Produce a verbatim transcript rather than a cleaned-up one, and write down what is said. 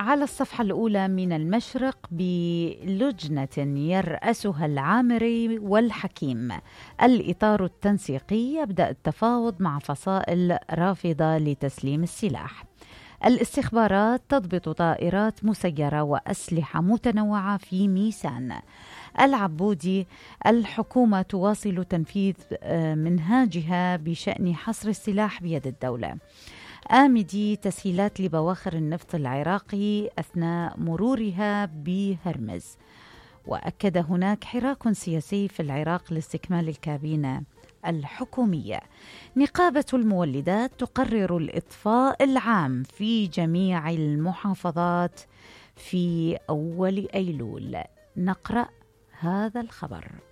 على الصفحة الأولى من المشرق بلجنة يرأسها العامري والحكيم. الإطار التنسيقي يبدأ التفاوض مع فصائل رافضة لتسليم السلاح. الاستخبارات تضبط طائرات مسيرة وأسلحة متنوعة في ميسان. العبودي: الحكومة تواصل تنفيذ منهاجها بشأن حصر السلاح بيد الدولة. آمدي: تسهيلات لبواخر النفط العراقي أثناء مرورها بهرمز. وأكد هناك حراك سياسي في العراق لاستكمال الكابينة الحكومية. نقابة المولدات تقرر الإطفاء العام في جميع المحافظات في أول أيلول. نقرأ هذا الخبر.